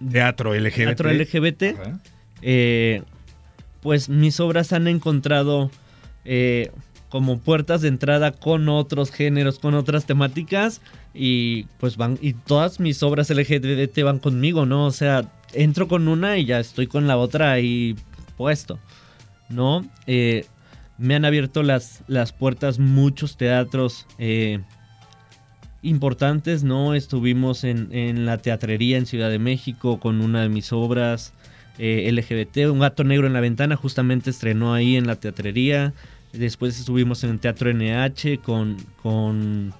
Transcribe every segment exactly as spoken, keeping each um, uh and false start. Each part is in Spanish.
teatro L G B T. Teatro L G B T. Eh, pues mis obras han encontrado eh, como puertas de entrada con otros géneros, con otras temáticas, y pues van, y todas mis obras L G B T van conmigo, ¿no? O sea, entro con una y ya estoy con la otra ahí puesto, ¿no? Eh, me han abierto las, las puertas muchos teatros eh, importantes, ¿no? Estuvimos en, en la Teatrería en Ciudad de México con una de mis obras eh, L G B T, Un gato negro en la ventana, justamente estrenó ahí en la Teatrería. Después estuvimos en el Teatro N H con, con,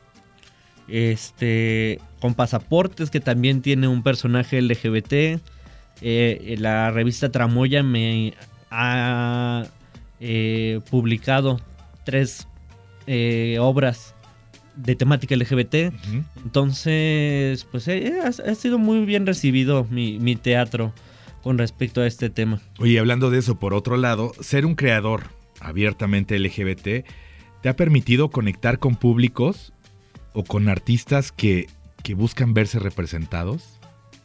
este, con Pasaportes, que también tiene un personaje L G B T. Eh, la revista Tramoya me ha eh, publicado tres eh, obras de temática L G B T. Uh-huh. Entonces, pues eh, ha, ha sido muy bien recibido mi, mi teatro con respecto a este tema. Oye, hablando de eso, por otro lado, ser un creador abiertamente L G B T te ha permitido conectar con públicos o con artistas que, que buscan verse representados.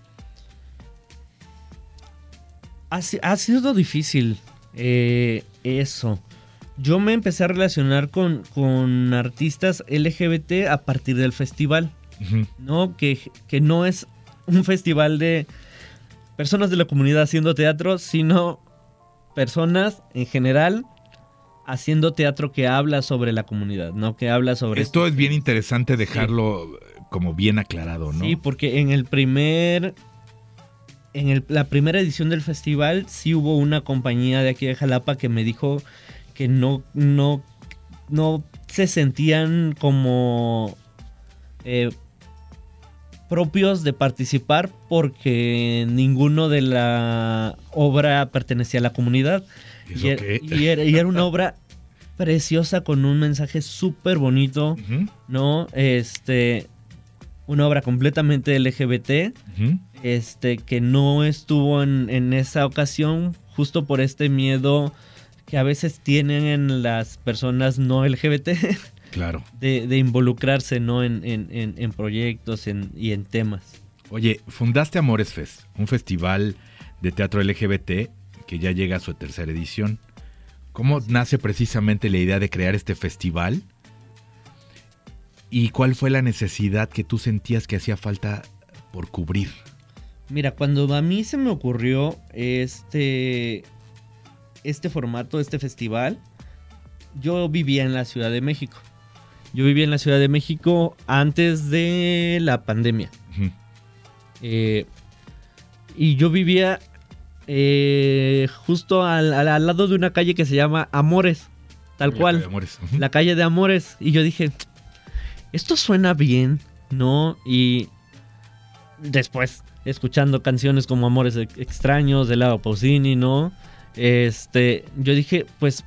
Ha, ha sido difícil eh, eso. Yo me empecé a relacionar con, con artistas L G B T a partir del festival, uh-huh. ¿no? Que, que no es un festival de personas de la comunidad haciendo teatro, sino personas en general haciendo teatro que habla sobre la comunidad, ¿no? Que habla sobre... Esto es bien interesante dejarlo sí. como bien aclarado, ¿no? Sí, porque en el primer... En el, la primera edición del festival sí hubo una compañía de aquí de Jalapa que me dijo que no, no, no se sentían como eh, propios de participar porque ninguno de la obra pertenecía a la comunidad. ¿Eso y, qué? y, era, y era una obra preciosa con un mensaje súper bonito, uh-huh. ¿no? Este, una obra completamente L G B T, uh-huh. este, que no estuvo en, en esa ocasión justo por este miedo que a veces tienen las personas no L G B T. Claro. De, de involucrarse, ¿no? En, en, en, en proyectos en, y en temas. Oye, fundaste Amores Fest, un festival de teatro L G B T que ya llega a su tercera edición. ¿Cómo nace precisamente la idea de crear este festival? ¿Y cuál fue la necesidad que tú sentías que hacía falta por cubrir? Mira, cuando a mí se me ocurrió este, este formato, este festival, yo vivía en la Ciudad de México. Yo vivía en la Ciudad de México antes de la pandemia. Uh-huh. Eh, y yo vivía eh, justo al, al, al lado de una calle que se llama Amores, tal la cual. Calle de Amores. Uh-huh. La calle de Amores. Y yo dije, esto suena bien, ¿no? Y después, escuchando canciones como Amores Extraños de Laura Pausini, ¿no? Este, yo dije, pues,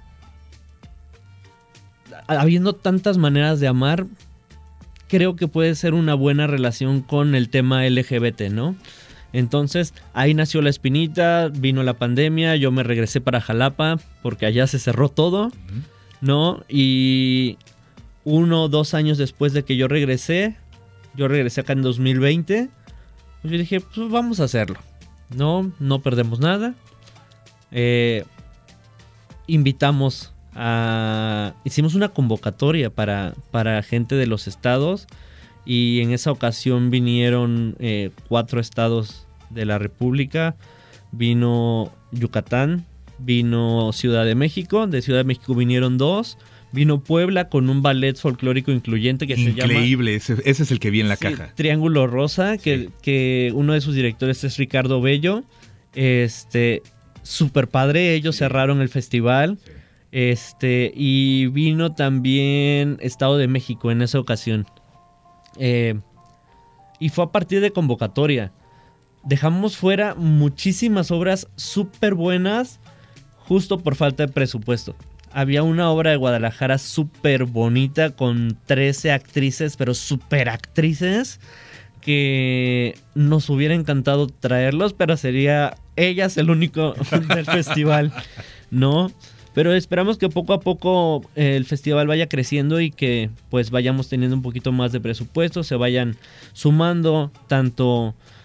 habiendo tantas maneras de amar, creo que puede ser una buena relación con el tema L G B T, ¿no? Entonces, ahí nació la espinita, vino la pandemia, yo me regresé para Jalapa, porque allá se cerró todo, uh-huh. ¿no? Y uno o dos años después de que yo regresé, yo regresé acá en dos mil veinte, pues yo dije, pues vamos a hacerlo, ¿no? No perdemos nada. Eh, invitamos a... Hicimos una convocatoria para, para gente de los estados y en esa ocasión vinieron eh, cuatro estados de la República. Vino Yucatán, vino Ciudad de México, de Ciudad de México vinieron dos, vino Puebla con un ballet folclórico incluyente que Increíble, se llama... Increíble, ese, ese es el que vi en la sí, caja. Triángulo Rosa, que, sí. que uno de sus directores es Ricardo Bello. Este, súper padre, ellos sí. cerraron el festival. Sí. Este, y vino también Estado de México en esa ocasión. Eh, y fue a partir de convocatoria. Dejamos fuera muchísimas obras súper buenas justo por falta de presupuesto. Había una obra de Guadalajara súper bonita con trece actrices, pero súper actrices, que nos hubiera encantado traerlos, pero sería ellas el único del festival, ¿no? Pero esperamos que poco a poco el festival vaya creciendo y que pues vayamos teniendo un poquito más de presupuesto, se vayan sumando tanto